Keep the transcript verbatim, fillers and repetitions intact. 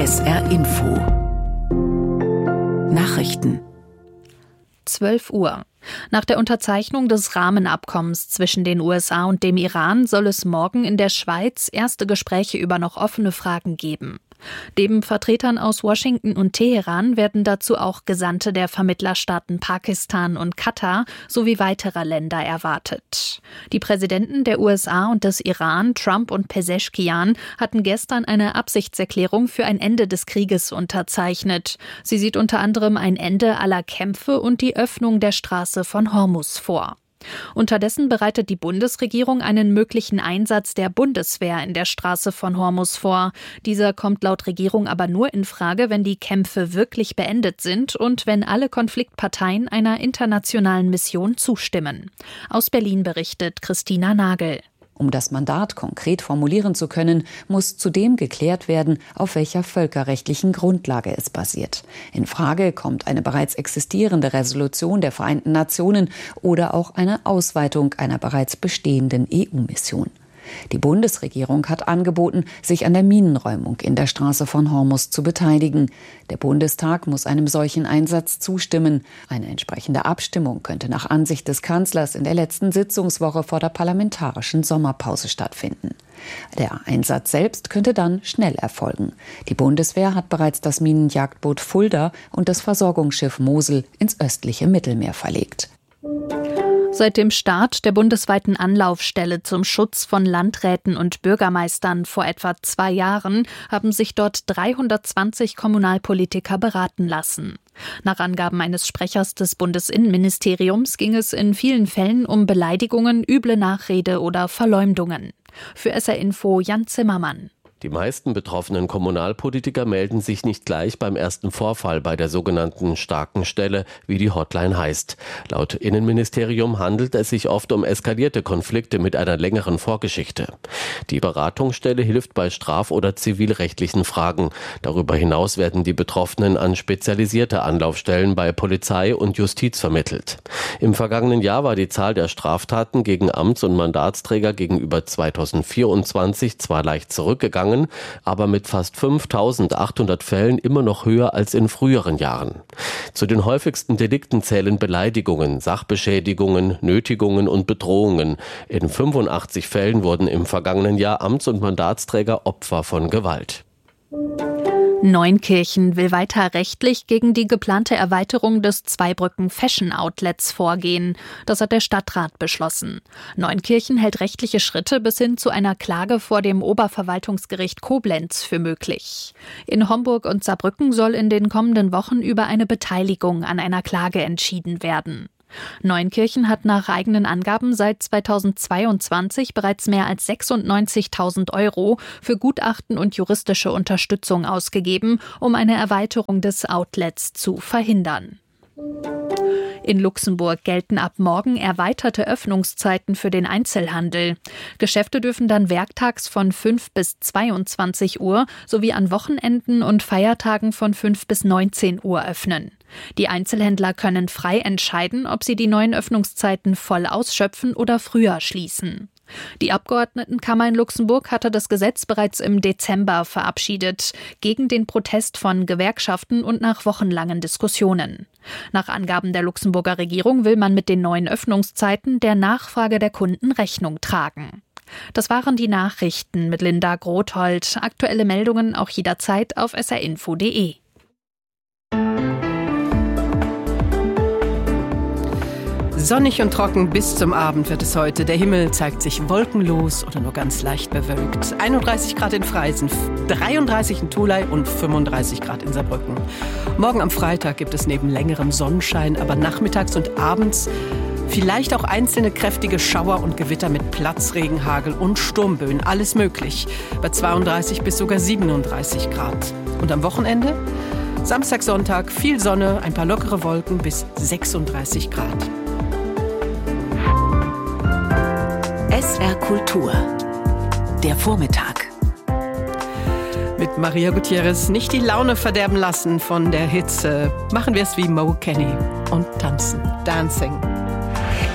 S R Info Nachrichten zwölf Uhr. Nach der Unterzeichnung des Rahmenabkommens zwischen den U S A und dem Iran soll es morgen in der Schweiz erste Gespräche über noch offene Fragen geben. Neben Vertretern aus Washington und Teheran werden dazu auch Gesandte der Vermittlerstaaten Pakistan und Katar sowie weiterer Länder erwartet. Die Präsidenten der U S A und des Iran, Trump und Pezeshkian, hatten gestern eine Absichtserklärung für ein Ende des Krieges unterzeichnet. Sie sieht unter anderem ein Ende aller Kämpfe und die Öffnung der Straße von Hormuz vor. Unterdessen bereitet die Bundesregierung einen möglichen Einsatz der Bundeswehr in der Straße von Hormuz vor. Dieser kommt laut Regierung aber nur in Frage, wenn die Kämpfe wirklich beendet sind und wenn alle Konfliktparteien einer internationalen Mission zustimmen. Aus Berlin berichtet Christina Nagel. Um das Mandat konkret formulieren zu können, muss zudem geklärt werden, auf welcher völkerrechtlichen Grundlage es basiert. In Frage kommt eine bereits existierende Resolution der Vereinten Nationen oder auch eine Ausweitung einer bereits bestehenden E U-Mission. Die Bundesregierung hat angeboten, sich an der Minenräumung in der Straße von Hormuz zu beteiligen. Der Bundestag muss einem solchen Einsatz zustimmen. Eine entsprechende Abstimmung könnte nach Ansicht des Kanzlers in der letzten Sitzungswoche vor der parlamentarischen Sommerpause stattfinden. Der Einsatz selbst könnte dann schnell erfolgen. Die Bundeswehr hat bereits das Minenjagdboot Fulda und das Versorgungsschiff Mosel ins östliche Mittelmeer verlegt. Seit dem Start der bundesweiten Anlaufstelle zum Schutz von Landräten und Bürgermeistern vor etwa zwei Jahren haben sich dort dreihundertzwanzig Kommunalpolitiker beraten lassen. Nach Angaben eines Sprechers des Bundesinnenministeriums ging es in vielen Fällen um Beleidigungen, üble Nachrede oder Verleumdungen. Für S R Info Jan Zimmermann. Die meisten betroffenen Kommunalpolitiker melden sich nicht gleich beim ersten Vorfall bei der sogenannten starken Stelle, wie die Hotline heißt. Laut Innenministerium handelt es sich oft um eskalierte Konflikte mit einer längeren Vorgeschichte. Die Beratungsstelle hilft bei straf- oder zivilrechtlichen Fragen. Darüber hinaus werden die Betroffenen an spezialisierte Anlaufstellen bei Polizei und Justiz vermittelt. Im vergangenen Jahr war die Zahl der Straftaten gegen Amts- und Mandatsträger gegenüber zweitausendvierundzwanzig zwar leicht zurückgegangen, aber mit fast fünftausendachthundert Fällen immer noch höher als in früheren Jahren. Zu den häufigsten Delikten zählen Beleidigungen, Sachbeschädigungen, Nötigungen und Bedrohungen. In fünfundachtzig Fällen wurden im vergangenen Jahr Amts- und Mandatsträger Opfer von Gewalt. Neunkirchen will weiter rechtlich gegen die geplante Erweiterung des Zweibrücken Fashion Outlets vorgehen. Das hat der Stadtrat beschlossen. Neunkirchen hält rechtliche Schritte bis hin zu einer Klage vor dem Oberverwaltungsgericht Koblenz für möglich. In Homburg und Saarbrücken soll in den kommenden Wochen über eine Beteiligung an einer Klage entschieden werden. Neunkirchen hat nach eigenen Angaben seit zweitausendzweiundzwanzig bereits mehr als sechsundneunzigtausend Euro für Gutachten und juristische Unterstützung ausgegeben, um eine Erweiterung des Outlets zu verhindern. In Luxemburg gelten ab morgen erweiterte Öffnungszeiten für den Einzelhandel. Geschäfte dürfen dann werktags von fünf bis zweiundzwanzig Uhr sowie an Wochenenden und Feiertagen von fünf bis neunzehn Uhr öffnen. Die Einzelhändler können frei entscheiden, ob sie die neuen Öffnungszeiten voll ausschöpfen oder früher schließen. Die Abgeordnetenkammer in Luxemburg hatte das Gesetz bereits im Dezember verabschiedet, gegen den Protest von Gewerkschaften und nach wochenlangen Diskussionen. Nach Angaben der Luxemburger Regierung will man mit den neuen Öffnungszeiten der Nachfrage der Kunden Rechnung tragen. Das waren die Nachrichten mit Linda Grothold. Aktuelle Meldungen auch jederzeit auf s r info punkt d e. Sonnig und trocken bis zum Abend wird es heute. Der Himmel zeigt sich wolkenlos oder nur ganz leicht bewölkt. einunddreißig Grad in Freisen, dreiunddreißig in Tholey und fünfunddreißig Grad in Saarbrücken. Morgen am Freitag gibt es neben längerem Sonnenschein, aber nachmittags und abends vielleicht auch einzelne kräftige Schauer und Gewitter mit Platzregen, Hagel und Sturmböen. Alles möglich. Bei zweiunddreißig bis sogar siebenunddreißig Grad. Und am Wochenende? Samstag, Sonntag viel Sonne, ein paar lockere Wolken bis sechsunddreißig Grad. S R Kultur. Der Vormittag. Mit Maria Gutierrez nicht die Laune verderben lassen von der Hitze. Machen wir es wie Mo Kenny und tanzen. Dancing.